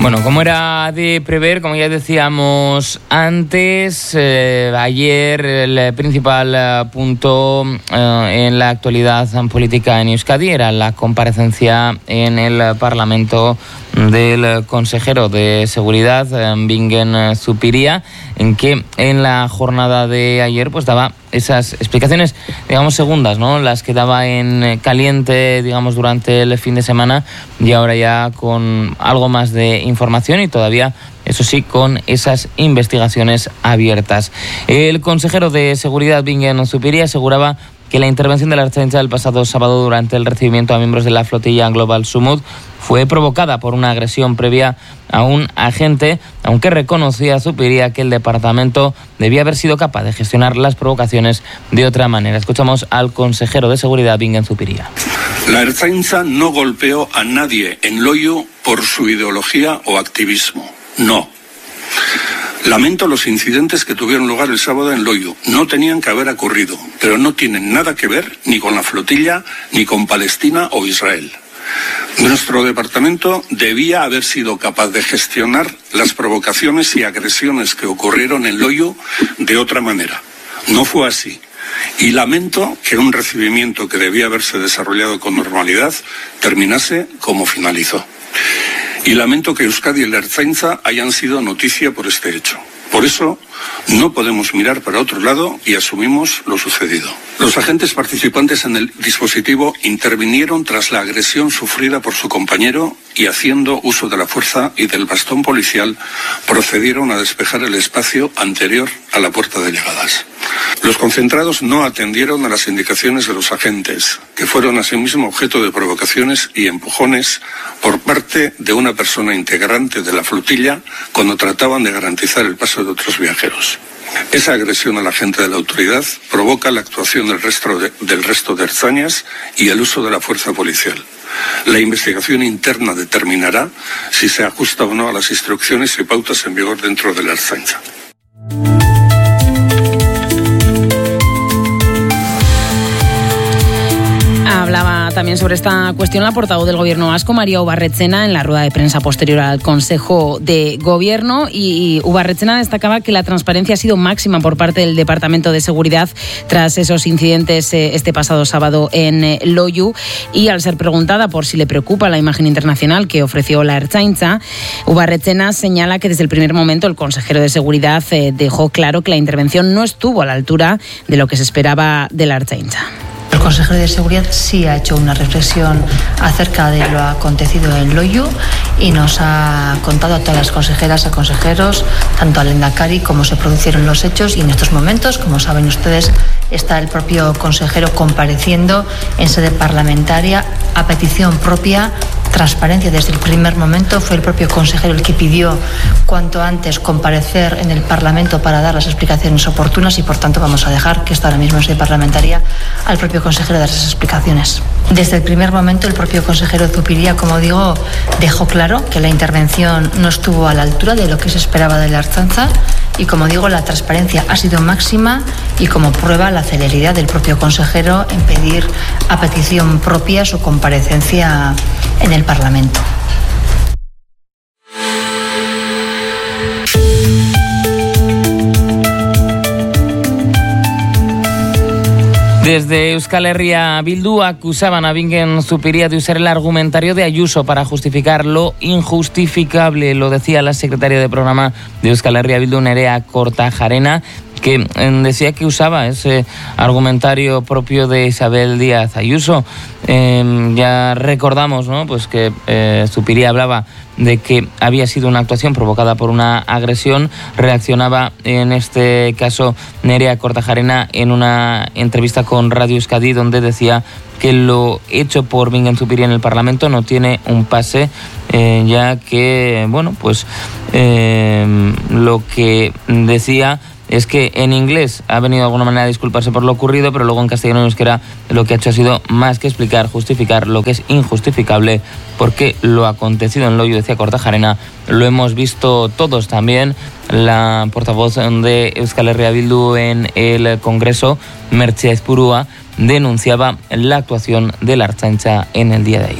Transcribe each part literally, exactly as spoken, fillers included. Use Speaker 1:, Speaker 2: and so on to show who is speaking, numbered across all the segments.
Speaker 1: Bueno, como era de prever, como ya decíamos antes, eh, ayer el principal eh, punto eh, en la actualidad política en Euskadi era la comparecencia en el Parlamento del consejero de Seguridad, eh, Bingen Zupiria, en que en la jornada de ayer pues daba esas explicaciones, digamos, segundas, ¿no? Las que daba en caliente, digamos, durante el fin de semana, y ahora ya con algo más de información y todavía, eso sí, con esas investigaciones abiertas. El consejero de Seguridad, Bingen Zupiria, aseguraba que la intervención de la Ertzaintza el pasado sábado durante el recibimiento a miembros de la flotilla Global Sumut fue provocada por una agresión previa a un agente, aunque reconocía Zupiria que el departamento debía haber sido capaz de gestionar las provocaciones de otra manera. Escuchamos al consejero de Seguridad, Bingen Zupiria.
Speaker 2: La Ertzaintza no golpeó a nadie en Loiu por su ideología o activismo. No. Lamento los incidentes que tuvieron lugar el sábado en Loiu. No tenían que haber ocurrido, pero no tienen nada que ver ni con la flotilla, ni con Palestina o Israel. Nuestro departamento debía haber sido capaz de gestionar las provocaciones y agresiones que ocurrieron en Loiu de otra manera. No fue así. Y lamento que un recibimiento que debía haberse desarrollado con normalidad terminase como finalizó. Y lamento que Euskadi y la Ertzaintza hayan sido noticia por este hecho. Por eso, no podemos mirar para otro lado y asumimos lo sucedido. Los agentes participantes en el dispositivo intervinieron tras la agresión sufrida por su compañero y, haciendo uso de la fuerza y del bastón policial, procedieron a despejar el espacio anterior a la puerta de llegadas. Los concentrados no atendieron a las indicaciones de los agentes, que fueron asimismo objeto de provocaciones y empujones por parte de una persona integrante de la flotilla cuando trataban de garantizar el paso de otros viajeros. Esa agresión al agente de la autoridad provoca la actuación del resto de, del resto de ertzainas y el uso de la fuerza policial. La investigación interna determinará si se ajusta o no a las instrucciones y pautas en vigor dentro de la Ertzaintza.
Speaker 3: Hablaba también sobre esta cuestión la portavoz del Gobierno vasco, María Ubarretzena, en la rueda de prensa posterior al Consejo de Gobierno, y Ubarretzena destacaba que la transparencia ha sido máxima por parte del Departamento de Seguridad tras esos incidentes este pasado sábado en Loiu, y al ser preguntada por si le preocupa la imagen internacional que ofreció la Ertzaintza, Ubarretzena señala que desde el primer momento el consejero de Seguridad dejó claro que la intervención no estuvo a la altura de lo que se esperaba de la Ertzaintza.
Speaker 4: El consejero de Seguridad sí ha hecho una reflexión acerca de lo acontecido en Loiu y nos ha contado a todas las consejeras, a consejeros, tanto al Lehendakari, cómo se produjeron los hechos, y en estos momentos, como saben ustedes, está el propio consejero compareciendo en sede parlamentaria a petición propia. Transparencia desde el primer momento. Fue el propio consejero el que pidió cuanto antes comparecer en el Parlamento para dar las explicaciones oportunas, y por tanto vamos a dejar que está ahora mismo en sede parlamentaria al propio consejero dar esas explicaciones. Desde el primer momento el propio consejero Zupiria, como digo, dejó claro que la intervención no estuvo a la altura de lo que se esperaba de la Ertzaintza, y como digo, la transparencia ha sido máxima, y como prueba la celeridad del propio consejero en pedir a petición propia su comparecencia en el Parlamento.
Speaker 1: Desde Euskal Herria Bildu acusaban a Bingen Zupiria de usar el argumentario de Ayuso para justificar lo injustificable. Lo decía la secretaria de programa de Euskal Herria Bildu, Nerea Kortajarena, que decía que usaba ese argumentario propio de Isabel Díaz Ayuso. Eh, ya recordamos, ¿no?, pues que eh, Zupiria hablaba de que había sido una actuación provocada por una agresión. Reaccionaba en este caso Nerea Kortajarena en una entrevista con Radio Euskadi, donde decía que lo hecho por Bingen Zupiria en el Parlamento no tiene un pase, eh, ya que, bueno, pues eh, lo que decía es que en inglés ha venido de alguna manera a disculparse por lo ocurrido, pero luego en castellano y euskera lo que ha hecho ha sido más que explicar, justificar lo que es injustificable, porque lo acontecido en Loiu, decía Kortajarena, lo hemos visto todos también. La portavoz de Euskal Herria Bildu en el Congreso, Merche Ezpurua, denunciaba la actuación de la Ertzaintza en el día de ayer.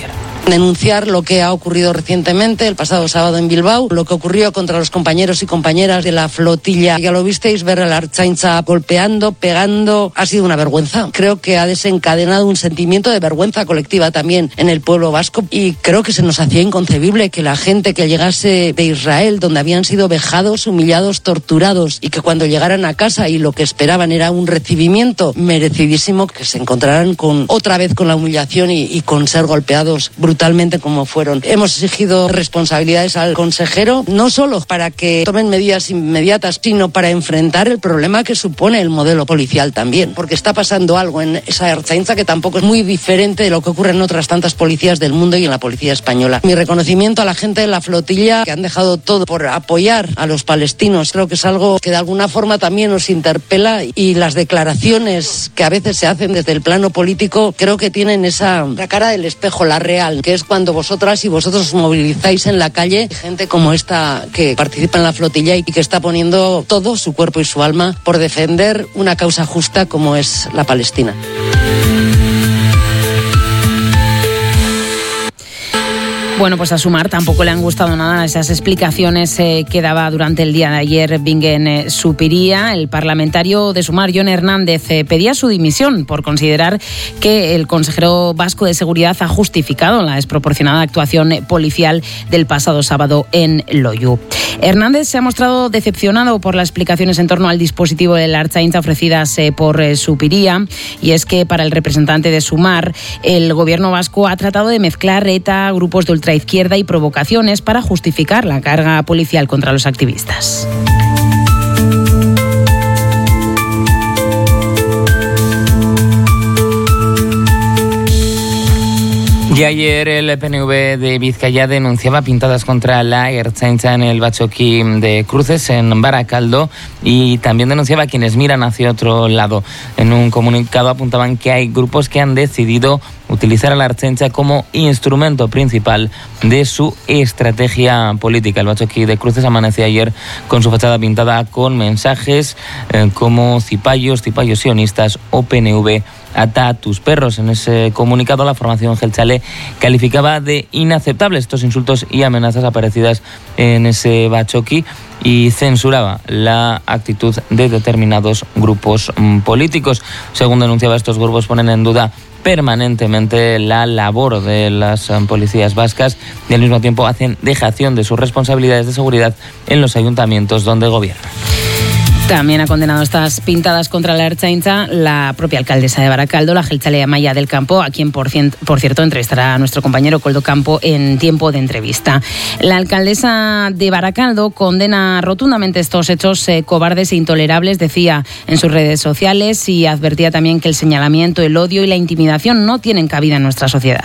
Speaker 5: denunciar lo que ha ocurrido recientemente, el pasado sábado en Bilbao, lo que ocurrió contra los compañeros y compañeras de la flotilla. Ya lo visteis, ver a la Ertzaintza golpeando, pegando, ha sido una vergüenza. Creo que ha desencadenado un sentimiento de vergüenza colectiva también en el pueblo vasco y creo que se nos hacía inconcebible que la gente que llegase de Israel, donde habían sido vejados, humillados, torturados y que cuando llegaran a casa y lo que esperaban era un recibimiento merecidísimo, que se encontraran con otra vez con la humillación y, y con ser golpeados brutalmente como fueron. Hemos exigido responsabilidades al consejero, no solo para que tomen medidas inmediatas, sino para enfrentar el problema que supone el modelo policial también, porque está pasando algo en esa Ertzaintza que tampoco es muy diferente de lo que ocurre en otras tantas policías del mundo y en la policía española. Mi reconocimiento a la gente de la flotilla que han dejado todo por apoyar a los palestinos. Creo que es algo que de alguna forma también nos interpela y las declaraciones que a veces se hacen desde el plano político creo que tienen esa la cara del espejo, la real, que es cuando vosotras y vosotros os movilizáis en la calle, gente como esta que participa en la flotilla y que está poniendo todo su cuerpo y su alma por defender una causa justa como es la Palestina.
Speaker 3: Bueno, pues a Sumar tampoco le han gustado nada esas explicaciones eh, que daba durante el día de ayer Bingen eh, Zupiria. El parlamentario de Sumar, Jon Hernández, eh, pedía su dimisión por considerar que el consejero vasco de Seguridad ha justificado la desproporcionada actuación policial del pasado sábado en Loiu. Hernández se ha mostrado decepcionado por las explicaciones en torno al dispositivo de la Ertzaintza ofrecidas eh, por eh, Zupiria, y es que para el representante de Sumar, el gobierno vasco ha tratado de mezclar ETA, grupos de ultraizquierda y provocaciones para justificar la carga policial contra los activistas.
Speaker 1: Y ayer el P N V de Vizcaya denunciaba pintadas contra la Ertzaintza en el Batzoki de Cruces, en Barakaldo, y también denunciaba a quienes miran hacia otro lado. En un comunicado apuntaban que hay grupos que han decidido utilizar a la Ertzaintza como instrumento principal de su estrategia política. El Batzoki de Cruces amanecía ayer con su fachada pintada con mensajes eh, como cipayos, cipayos sionistas o P N V ata a tus perros. En ese comunicado la formación Jeltzale calificaba de inaceptables estos insultos y amenazas aparecidas en ese Batzoki y censuraba la actitud de determinados grupos mm, políticos. Según denunciaba, estos grupos ponen en duda permanentemente la labor de las um, policías vascas y al mismo tiempo hacen dejación de sus responsabilidades de seguridad en los ayuntamientos donde gobiernan.
Speaker 3: También ha condenado estas pintadas contra la Ertzaintza la propia alcaldesa de Barakaldo, la jeltzale Amaia del Campo, a quien, por, cien, por cierto, entrevistará a nuestro compañero Koldo Campo en tiempo de entrevista. La alcaldesa de Barakaldo condena rotundamente estos hechos eh, cobardes e intolerables, decía en sus redes sociales, y advertía también que el señalamiento, el odio y la intimidación no tienen cabida en nuestra sociedad.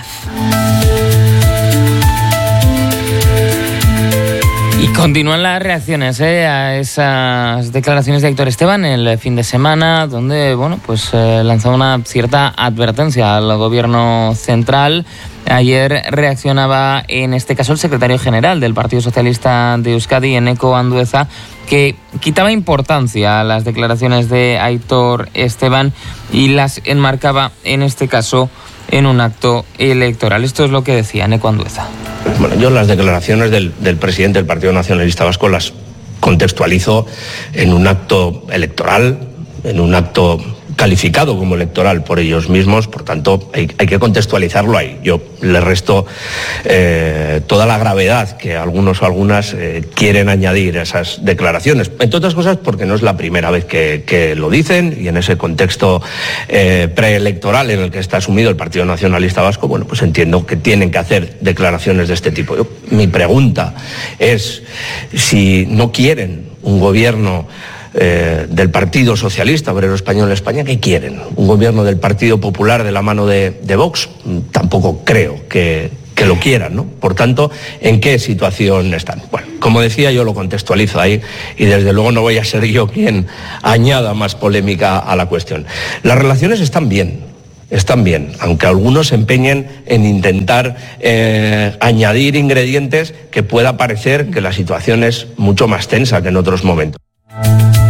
Speaker 1: Y continúan las reacciones ¿eh? a esas declaraciones de Aitor Esteban el fin de semana, donde bueno, pues eh, lanzó una cierta advertencia al gobierno central. Ayer reaccionaba en este caso el secretario general del Partido Socialista de Euskadi, Eneko Andueza, que quitaba importancia a las declaraciones de Aitor Esteban y las enmarcaba en este caso en un acto electoral. Esto es lo que decía Eneko Andueza.
Speaker 6: Bueno, yo las declaraciones del, del presidente del Partido Nacionalista Vasco las contextualizo en un acto electoral, en un acto calificado como electoral por ellos mismos, por tanto hay, hay que contextualizarlo ahí. Yo le resto eh, toda la gravedad que algunos o algunas eh, quieren añadir a esas declaraciones, entre otras cosas porque no es la primera vez que, que lo dicen, y en ese contexto eh, preelectoral en el que está asumido el Partido Nacionalista Vasco, bueno, pues entiendo que tienen que hacer declaraciones de este tipo. Yo, mi pregunta es si no quieren un gobierno Eh, del Partido Socialista Obrero Español en España, ¿qué quieren? ¿Un gobierno del Partido Popular de la mano de, de Vox? Tampoco creo que, que lo quieran, ¿no? Por tanto, ¿en qué situación están? Bueno, como decía, yo lo contextualizo ahí y desde luego no voy a ser yo quien añada más polémica a la cuestión. Las relaciones están bien. Están bien, aunque algunos se empeñen en intentar eh, añadir ingredientes que pueda parecer que la situación es mucho más tensa que en otros momentos.